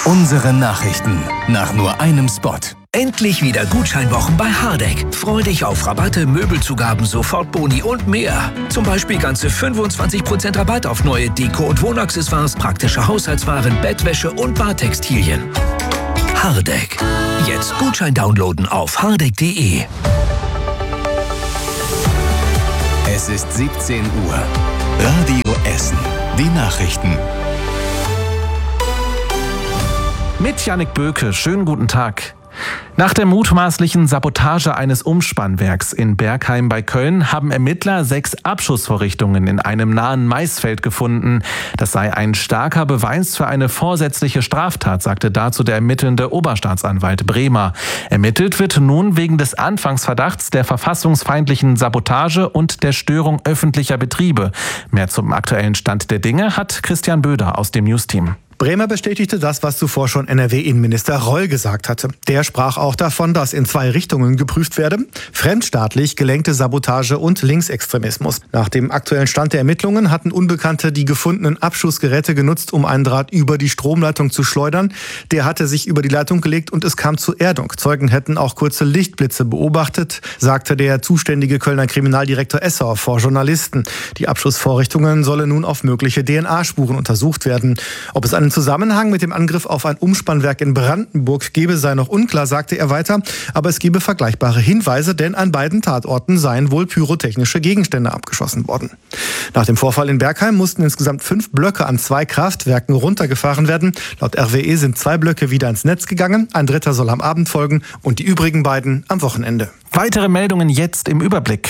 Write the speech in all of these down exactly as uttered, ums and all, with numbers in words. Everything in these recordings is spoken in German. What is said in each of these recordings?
Unsere Nachrichten nach nur einem Spot. Endlich wieder Gutscheinwochen bei Hardegg. Freu dich auf Rabatte, Möbelzugaben, Sofortboni und mehr. Zum Beispiel ganze fünfundzwanzig Prozent Rabatt auf neue Deko- und Wohnaccessoires, praktische Haushaltswaren, Bettwäsche und Badtextilien. Hardegg. Jetzt Gutschein downloaden auf hardegg punkt de. Es ist siebzehn Uhr. Radio Essen. Die Nachrichten. Mit Jannik Böke. Schönen guten Tag. Nach der mutmaßlichen Sabotage eines Umspannwerks in Bergheim bei Köln haben Ermittler sechs Abschussvorrichtungen in einem nahen Maisfeld gefunden. Das sei ein starker Beweis für eine vorsätzliche Straftat, sagte dazu der ermittelnde Oberstaatsanwalt Bremer. Ermittelt wird nun wegen des Anfangsverdachts der verfassungsfeindlichen Sabotage und der Störung öffentlicher Betriebe. Mehr zum aktuellen Stand der Dinge hat Christian Böder aus dem Newsteam. Bremer bestätigte das, was zuvor schon N R W-Innenminister Reul gesagt hatte. Der sprach auch davon, dass in zwei Richtungen geprüft werde: fremdstaatlich gelenkte Sabotage und Linksextremismus. Nach dem aktuellen Stand der Ermittlungen hatten Unbekannte die gefundenen Abschussgeräte genutzt, um einen Draht über die Stromleitung zu schleudern. Der hatte sich über die Leitung gelegt und es kam zur Erdung. Zeugen hätten auch kurze Lichtblitze beobachtet, sagte der zuständige Kölner Kriminaldirektor Esser vor Journalisten. Die Abschussvorrichtungen sollen nun auf mögliche D N A-Spuren untersucht werden. Ob es einen Zusammenhang mit dem Angriff auf ein Umspannwerk in Brandenburg gebe, sei noch unklar, sagte er weiter. Aber es gebe vergleichbare Hinweise, denn an beiden Tatorten seien wohl pyrotechnische Gegenstände abgeschossen worden. Nach dem Vorfall in Bergheim mussten insgesamt fünf Blöcke an zwei Kraftwerken runtergefahren werden. Laut R W E sind zwei Blöcke wieder ins Netz gegangen. Ein dritter soll am Abend folgen und die übrigen beiden am Wochenende. Weitere Meldungen jetzt im Überblick.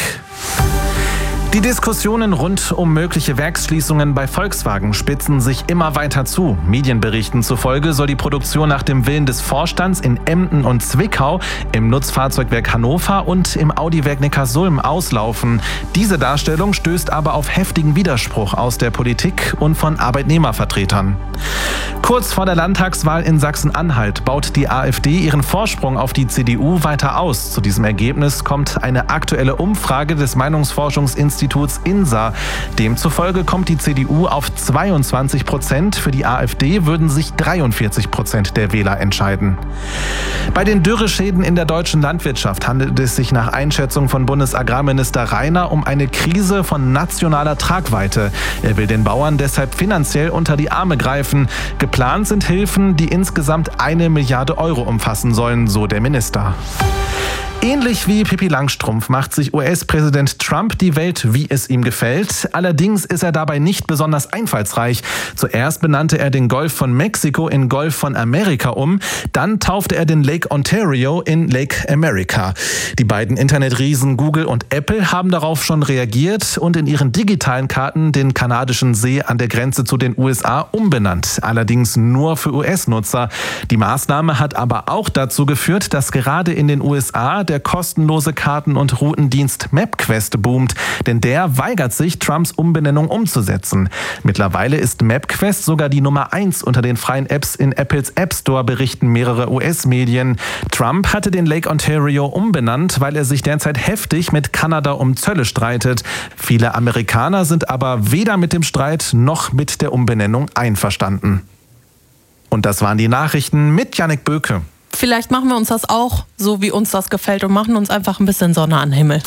Die Diskussionen rund um mögliche Werksschließungen bei Volkswagen spitzen sich immer weiter zu. Medienberichten zufolge soll die Produktion nach dem Willen des Vorstands in Emden und Zwickau, im Nutzfahrzeugwerk Hannover und im Audi-Werk Neckarsulm auslaufen. Diese Darstellung stößt aber auf heftigen Widerspruch aus der Politik und von Arbeitnehmervertretern. Kurz vor der Landtagswahl in Sachsen-Anhalt baut die AfD ihren Vorsprung auf die C D U weiter aus. Zu diesem Ergebnis kommt eine aktuelle Umfrage des Meinungsforschungsinstituts INSA. Demzufolge kommt die C D U auf zweiundzwanzig Prozent. Für die AfD würden sich dreiundvierzig Prozent der Wähler entscheiden. Bei den Dürreschäden in der deutschen Landwirtschaft handelt es sich nach Einschätzung von Bundesagrarminister Rainer um eine Krise von nationaler Tragweite. Er will den Bauern deshalb finanziell unter die Arme greifen. Geplant sind Hilfen, die insgesamt eine Milliarde Euro umfassen sollen, so der Minister. Ähnlich wie Pippi Langstrumpf macht sich U S-Präsident Trump die Welt, wie es ihm gefällt. Allerdings ist er dabei nicht besonders einfallsreich. Zuerst benannte er den Golf von Mexiko in Golf von Amerika um. Dann taufte er den Lake Ontario in Lake America. Die beiden Internetriesen Google und Apple haben darauf schon reagiert und in ihren digitalen Karten den kanadischen See an der Grenze zu den U S A umbenannt. Allerdings nur für U S-Nutzer. Die Maßnahme hat aber auch dazu geführt, dass gerade in den U S A der kostenlose Karten- und Routendienst MapQuest boomt, denn der weigert sich, Trumps Umbenennung umzusetzen. Mittlerweile ist MapQuest sogar die Nummer eins unter den freien Apps in Apples App Store, berichten mehrere U S-Medien. Trump hatte den Lake Ontario umbenannt, weil er sich derzeit heftig mit Kanada um Zölle streitet. Viele Amerikaner sind aber weder mit dem Streit noch mit der Umbenennung einverstanden. Und das waren die Nachrichten mit Jannik Böke. Vielleicht machen wir uns das auch so, wie uns das gefällt und machen uns einfach ein bisschen Sonne an den Himmel.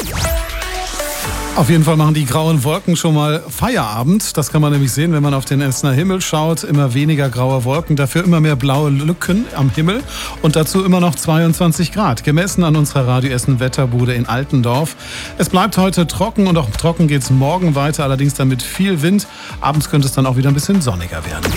Auf jeden Fall machen die grauen Wolken schon mal Feierabend. Das kann man nämlich sehen, wenn man auf den Essener Himmel schaut. Immer weniger graue Wolken, dafür immer mehr blaue Lücken am Himmel und dazu immer noch zweiundzwanzig Grad. Gemessen an unserer Radio Essen Wetterbude in Altendorf. Es bleibt heute trocken und auch trocken geht es morgen weiter, allerdings dann mit viel Wind. Abends könnte es dann auch wieder ein bisschen sonniger werden.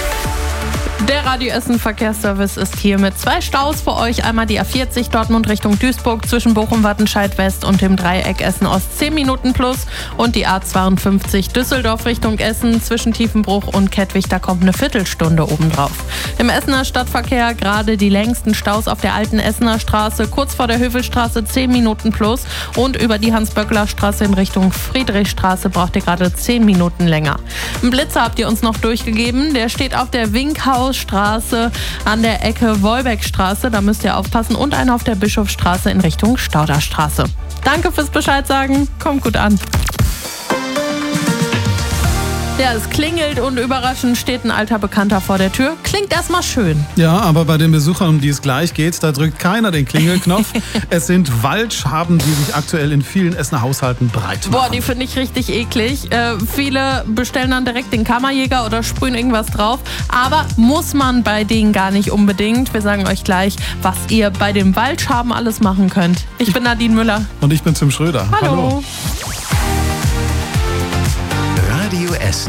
Der Radio Essen Verkehrsservice ist hier mit zwei Staus für euch. Einmal die A vierzig Dortmund Richtung Duisburg zwischen Bochum-Wattenscheid West und dem Dreieck Essen Ost zehn Minuten plus. Und die A zweiundfünfzig Düsseldorf Richtung Essen zwischen Tiefenbruch und Kettwig, da kommt eine Viertelstunde obendrauf. Im Essener Stadtverkehr gerade die längsten Staus auf der alten Essener Straße, kurz vor der Hövelstraße zehn Minuten plus. Und über die Hans-Böckler-Straße in Richtung Friedrichstraße braucht ihr gerade zehn Minuten länger. Einen Blitzer habt ihr uns noch durchgegeben. Der steht auf der Winkhaus Straße an der Ecke Wolbeckstraße, da müsst ihr aufpassen, und einer auf der Bischofsstraße in Richtung Stauderstraße. Danke fürs Bescheid sagen, kommt gut an. Ja, es klingelt und überraschend steht ein alter Bekannter vor der Tür. Klingt erstmal schön. Ja, aber bei den Besuchern, um die es gleich geht, da drückt keiner den Klingelknopf. Es sind Waldschaben, die sich aktuell in vielen Essener Haushalten breit machen. Boah, die finde ich richtig eklig. Äh, viele bestellen dann direkt den Kammerjäger oder sprühen irgendwas drauf. Aber muss man bei denen gar nicht unbedingt. Wir sagen euch gleich, was ihr bei den Waldschaben alles machen könnt. Ich bin Nadine Müller. Und ich bin Tim Schröder. Hallo. Hallo. Radio Essen.